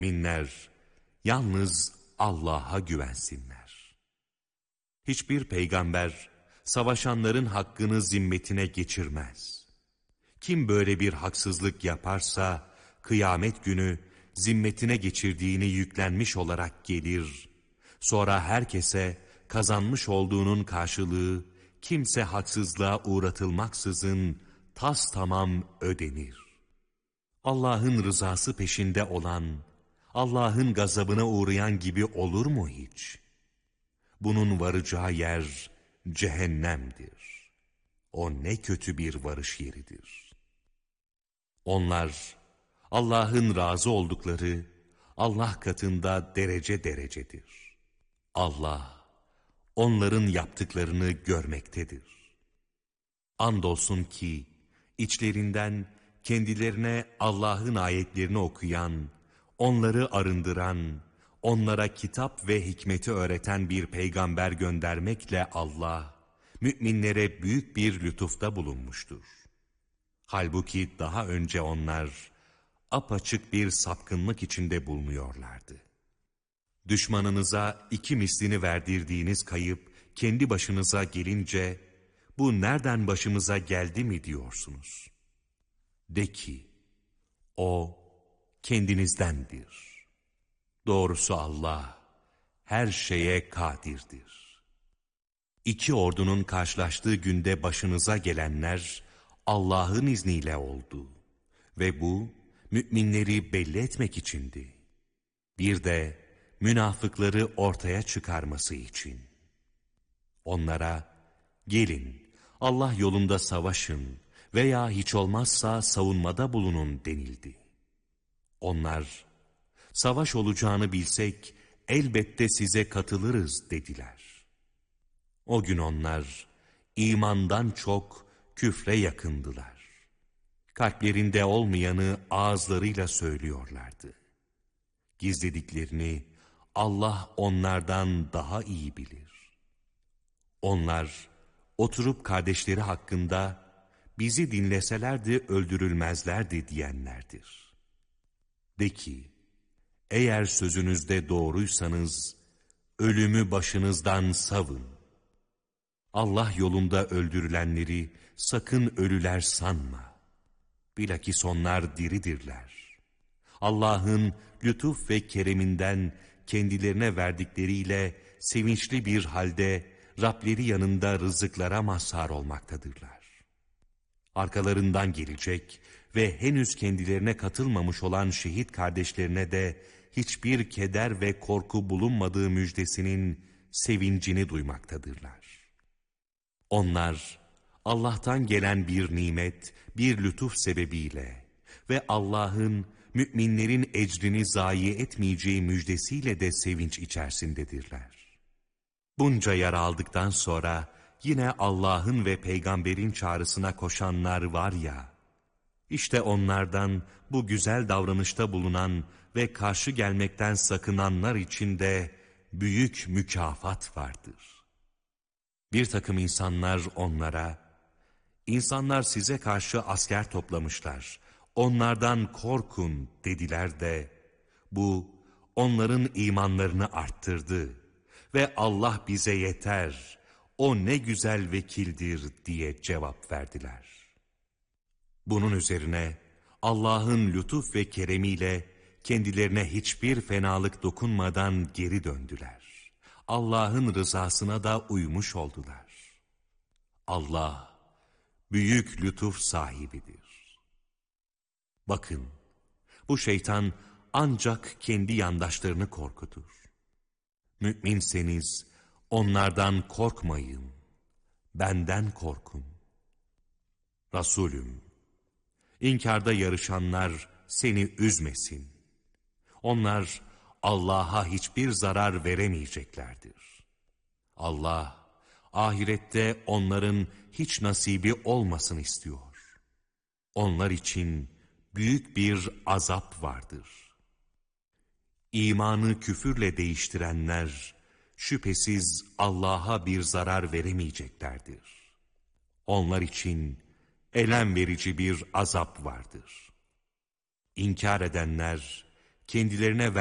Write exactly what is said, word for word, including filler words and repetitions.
Müminler yalnız Allah'a güvensinler. Hiçbir peygamber savaşanların hakkını zimmetine geçirmez. Kim böyle bir haksızlık yaparsa kıyamet günü zimmetine geçirdiğini yüklenmiş olarak gelir. Sonra herkese kazanmış olduğunun karşılığı kimse haksızlığa uğratılmaksızın tastamam ödenir. Allah'ın rızası peşinde olan, Allah'ın gazabına uğrayan gibi olur mu hiç? Bunun varacağı yer cehennemdir. O ne kötü bir varış yeridir. Onlar Allah'ın razı oldukları Allah katında derece derecedir. Allah onların yaptıklarını görmektedir. Andolsun ki içlerinden kendilerine Allah'ın ayetlerini okuyan, onları arındıran, onlara kitap ve hikmeti öğreten bir peygamber göndermekle Allah, müminlere büyük bir lütufta bulunmuştur. Halbuki daha önce onlar apaçık bir sapkınlık içinde bulunuyorlardı. Düşmanınıza iki mislini verdirdiğiniz kayıp kendi başınıza gelince, bu nereden başımıza geldi mi diyorsunuz? De ki, o kendinizdendir. Doğrusu Allah her şeye kadirdir. İki ordunun karşılaştığı günde başınıza gelenler Allah'ın izniyle oldu ve bu müminleri belli etmek içindi. Bir de münafıkları ortaya çıkarması için. Onlara gelin Allah yolunda savaşın veya hiç olmazsa savunmada bulunun denildi. Onlar savaş olacağını bilsek elbette size katılırız dediler. O gün onlar imandan çok küfre yakındılar. Kalplerinde olmayanı ağızlarıyla söylüyorlardı. Gizlediklerini Allah onlardan daha iyi bilir. Onlar oturup kardeşleri hakkında bizi dinleselerdi öldürülmezlerdi diyenlerdir. De ki, eğer sözünüzde doğruysanız ölümü başınızdan savın. Allah yolunda öldürülenleri sakın ölüler sanma. Bilakis onlar diridirler. Allah'ın lütuf ve kereminden kendilerine verdikleriyle sevinçli bir halde Rableri yanında rızıklara mazhar olmaktadırlar. Arkalarından gelecek ve henüz kendilerine katılmamış olan şehit kardeşlerine de hiçbir keder ve korku bulunmadığı müjdesinin sevincini duymaktadırlar. Onlar Allah'tan gelen bir nimet, bir lütuf sebebiyle ve Allah'ın müminlerin ecrini zayi etmeyeceği müjdesiyle de sevinç içerisindedirler. Bunca yara aldıktan sonra yine Allah'ın ve peygamberin çağrısına koşanlar var ya, işte onlardan bu güzel davranışta bulunan ve karşı gelmekten sakınanlar için de büyük mükafat vardır. Bir takım insanlar onlara, insanlar size karşı asker toplamışlar, onlardan korkun dediler de, bu onların imanlarını arttırdı ve Allah bize yeter, o ne güzel vekildir diye cevap verdiler. Bunun üzerine Allah'ın lütuf ve keremiyle kendilerine hiçbir fenalık dokunmadan geri döndüler. Allah'ın rızasına da uymuş oldular. Allah büyük lütuf sahibidir. Bakın, bu şeytan ancak kendi yandaşlarını korkutur. Müminseniz onlardan korkmayın, benden korkun. Resulüm, İnkarda yarışanlar seni üzmesin. Onlar Allah'a hiçbir zarar veremeyeceklerdir. Allah, ahirette onların hiç nasibi olmasın istiyor. Onlar için büyük bir azap vardır. İmanı küfürle değiştirenler, şüphesiz Allah'a bir zarar veremeyeceklerdir. Onlar için elem verici bir azap vardır. İnkar edenler, kendilerine